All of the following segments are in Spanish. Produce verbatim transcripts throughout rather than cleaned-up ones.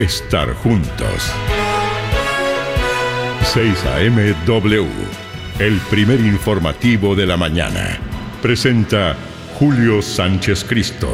Estar juntos. seis A M W, el primer informativo de la mañana. Presenta Julio Sánchez Cristo.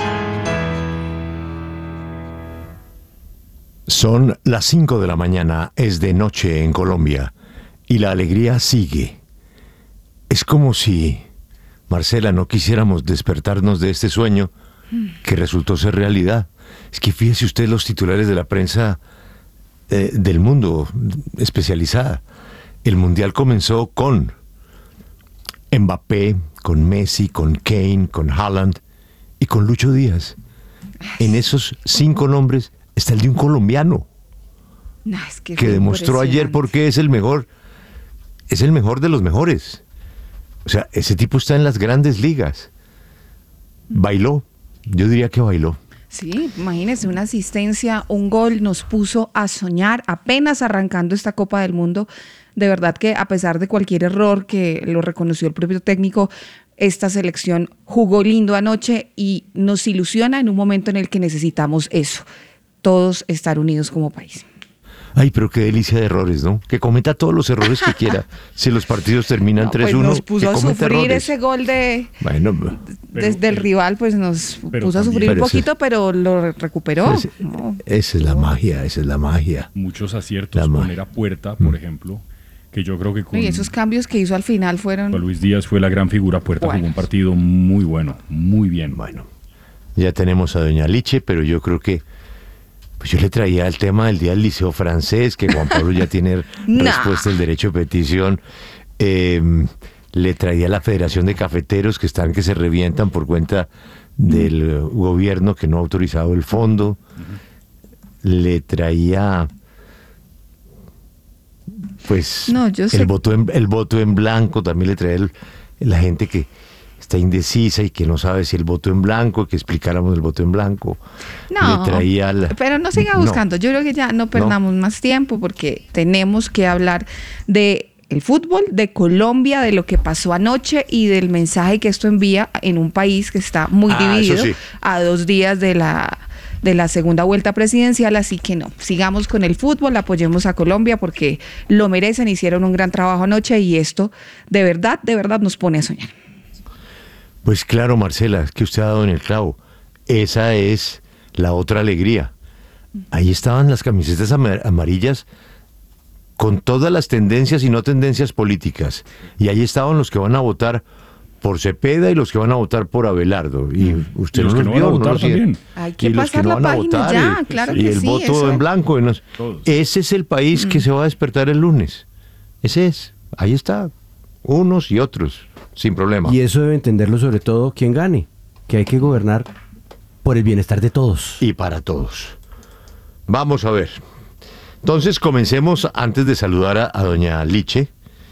Son las cinco de la mañana, es de noche en Colombia, y la alegría sigue. Es como si, Marcela, no quisiéramos despertarnos de este sueño que resultó ser realidad. Es que fíjese usted los titulares de la prensa eh, del mundo especializada. El Mundial comenzó con Mbappé, con Messi, con Kane, con Haaland y con Lucho Díaz. En esos cinco nombres está el de un colombiano no, es que, que demostró ayer por qué es el mejor, es el mejor de los mejores. O sea, ese tipo está en las grandes ligas. Bailó, yo diría que bailó. Sí, imagínese, una asistencia, un gol nos puso a soñar apenas arrancando esta Copa del Mundo. De verdad que a pesar de cualquier error que lo reconoció el propio técnico, esta selección jugó lindo anoche y nos ilusiona en un momento en el que necesitamos eso, todos estar unidos como país. Ay, pero qué delicia de errores, ¿no? Que cometa todos los errores que quiera. Si los partidos terminan no, tres uno, pues nos puso que a sufrir errores. Ese gol de bueno, desde pero, el rival, pues nos pero puso a sufrir pero un poquito, ese, pero lo recuperó. Ese, no. Esa es la magia, esa es la magia. Muchos aciertos, poner a Puerta, por mm. ejemplo, que yo creo que con... Y esos cambios que hizo al final fueron... Luis Díaz fue la gran figura. Puerta bueno. Jugó un partido muy bueno, muy bien. Bueno, ya tenemos a doña Liche, pero yo creo que pues yo le traía el tema del día del Liceo Francés, que Juan Pablo ya tiene nah. respuesta del derecho de petición. Eh, le traía la Federación de Cafeteros, que están que se revientan por cuenta del mm. gobierno que no ha autorizado el fondo. Uh-huh. Le traía pues no, yo sé. el voto en, el voto en blanco, también le traía el, la gente que está indecisa y que no sabe si el voto en blanco, que explicáramos el voto en blanco. No, le traía la... pero no siga buscando. No. Yo creo que ya no perdamos no. más tiempo porque tenemos que hablar de el fútbol, de Colombia, de lo que pasó anoche y del mensaje que esto envía en un país que está muy ah, dividido sí. a dos días de la... de la segunda vuelta presidencial, así que no, sigamos con el fútbol, apoyemos a Colombia porque lo merecen, hicieron un gran trabajo anoche y esto de verdad, de verdad nos pone a soñar. Pues claro, Marcela, es que usted ha dado en el clavo, esa es la otra alegría. Ahí estaban las camisetas amarillas con todas las tendencias y no tendencias políticas, y ahí estaban los que van a votar por Cepeda y los que van a votar por Abelardo. Y usted y los no los vio, no los también. Hay que y los pasar que no la van a página votar, ya, y, claro y que el sí, voto eso. en blanco. Y nos, ese es el país mm. que se va a despertar el lunes. Ese es. Ahí está. Unos y otros, sin problema. Y eso debe entenderlo sobre todo quien gane, que hay que gobernar por el bienestar de todos. Y para todos. Vamos a ver. Entonces comencemos antes de saludar a, a doña Liche,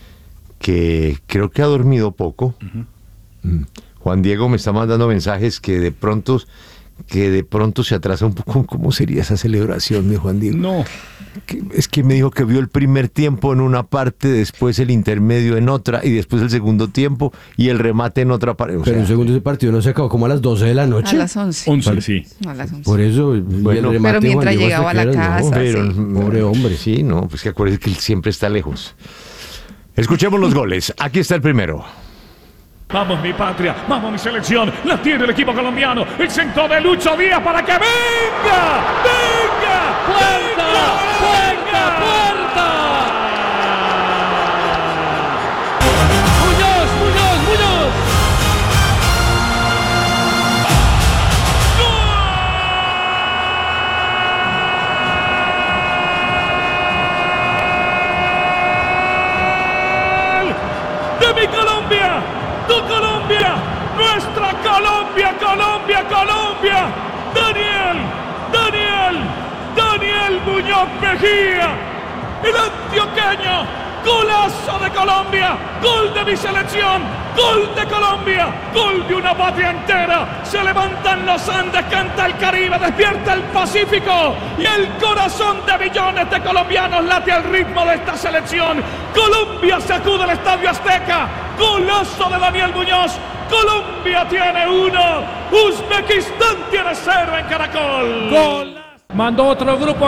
que creo que ha dormido poco. Uh-huh. Juan Diego me está mandando mensajes que de pronto que de pronto se atrasa un poco. ¿Cómo sería esa celebración de Juan Diego? No. Que, es que me dijo que vio el primer tiempo en una parte, después el intermedio en otra y después el segundo tiempo y el remate en otra parte. Pero sea, un segundo ese partido no se acabó como a las doce de la noche. A las once. once, sí. A las once. Por eso, bueno, el remate, pero mientras Juan llegaba a la casa. No, pero, sí. Pobre hombre. Sí, no, pues que acuérdese que él siempre está lejos. Escuchemos los goles. Aquí está el primero. Vamos mi patria, vamos mi selección, la tiene el equipo colombiano, el centro de Lucho Díaz para que venga, venga, puerta, venga, puerta. Muñoz, Muñoz, Muñoz. ¡Gol! ¡De mi Colombia! ¡Tu Colombia! ¡Nuestra Colombia, Colombia, Colombia! ¡Daniel! ¡Daniel! ¡Daniel Muñoz Mejía! ¡El antioqueño! ¡Golazo de Colombia! ¡Gol de mi selección! ¡Gol de Colombia! ¡Gol de una patria entera! Se levantan los Andes, canta el Caribe, despierta el Pacífico y el corazón de millones de colombianos late al ritmo de esta selección. Colombia sacude el Estadio Azteca. Golazo de Daniel Muñoz. Colombia tiene uno. Uzbekistán tiene cero en Caracol. Golazo. Mandó otro grupo